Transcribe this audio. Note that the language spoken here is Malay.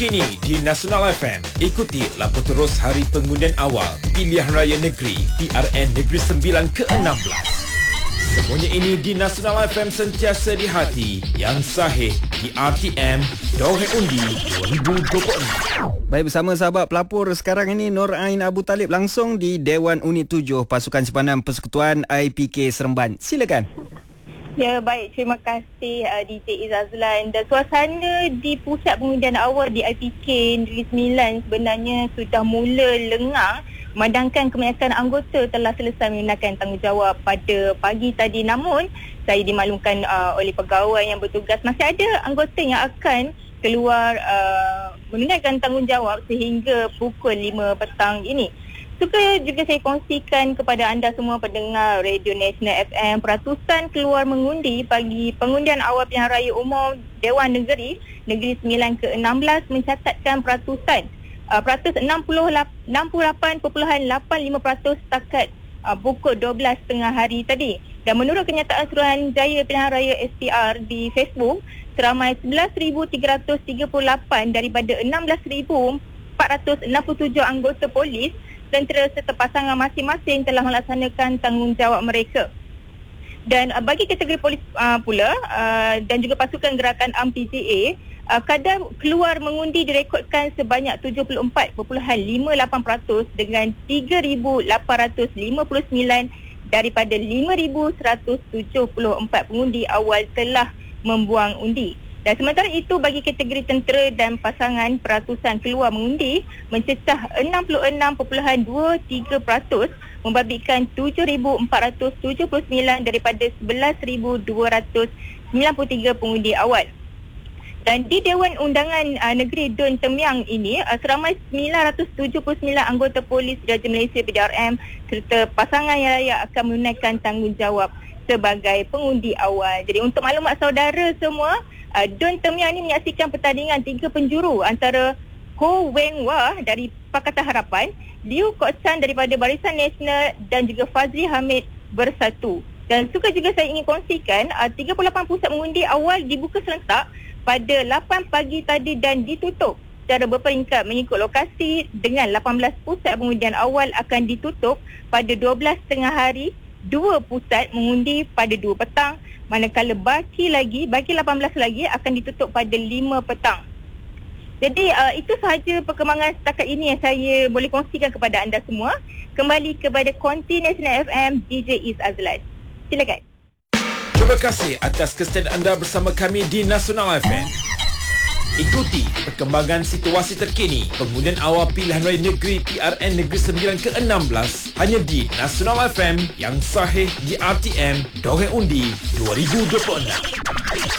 Kini di Nasional FM, ikuti laporan terus hari pengundian awal Pilihan Raya Negeri PRN Negeri Sembilan ke-16. Semuanya ini di Nasional FM, sentiasa di hati, yang sahih di RTM, Dorang Undi 2026. Baik, bersama sahabat pelapor sekarang ini Nur Ain Abu Talib langsung di Dewan Unit 7 Pasukan Simpanan Persekutuan IPK Seremban. Silakan. Ya, baik. Terima kasih DJ Izazlan. Dan suasana di pusat pengundian awal di IPK Negeri Sembilan sebenarnya sudah mula lengang, memandangkan kebanyakan anggota telah selesai menunaikan tanggungjawab pada pagi tadi. Namun, saya dimaklumkan oleh pegawai yang bertugas, masih ada anggota yang akan keluar menunaikan tanggungjawab sehingga pukul 5 petang ini. Suka juga saya kongsikan kepada anda semua pendengar Radio Nasional FM, peratusan keluar mengundi bagi pengundian awal pilihan raya umum Dewan Negeri Negeri Sembilan ke-16 mencatatkan peratus 68.85% setakat pukul 12.30 hari tadi. Dan menurut kenyataan Suruhanjaya Pilihan Raya SPR di Facebook, seramai 11,338 daripada 16,467 anggota polis, tentera serta pasangan masing-masing telah melaksanakan tanggungjawab mereka. Dan bagi kategori polis pula dan juga pasukan gerakan PGA, kadar keluar mengundi direkodkan sebanyak 74.58% dengan 3,859 daripada 5,174 pengundi awal telah membuang undi. Dan sementara itu, bagi kategori tentera dan pasangan, peratusan keluar mengundi mencecah 66.23%, membabitkan 7,479 daripada 11,293 pengundi awal. Dan di Dewan Undangan Negeri Dun Temyang ini, seramai 979 anggota polis Diraja Malaysia PDRM serta pasangan yang layak akan menunaikan tanggungjawab sebagai pengundi awal. Jadi untuk maklumat saudara semua, Dun Temyang ini menyaksikan pertandingan 3 penjuru antara Ho Weng Wah dari Pakatan Harapan, Liu Kok Chan daripada Barisan Nasional dan juga Fazli Hamid Bersatu. Dan suka juga saya ingin kongsikan 38 pusat mengundi awal dibuka serentak pada 8 pagi tadi dan ditutup secara berperingkat mengikut lokasi, dengan 18 pusat pengundian awal akan ditutup pada 12.30 hari, 2 pusat mengundi pada 2 petang, manakala baki 18 lagi akan ditutup pada 5 petang. Jadi itu sahaja perkembangan setakat ini yang saya boleh kongsikan kepada anda semua. Kembali kepada konti Nasional FM, DJ Izazlan. Silakan. Terima kasih atas kesediaan anda bersama kami di Nasional FM. Ikuti perkembangan situasi terkini pengundian awal pilihan raya negeri PRN Negeri Sembilan ke-16 hanya di Nasional FM, yang sahih di RTM, Dorang Undi 2026.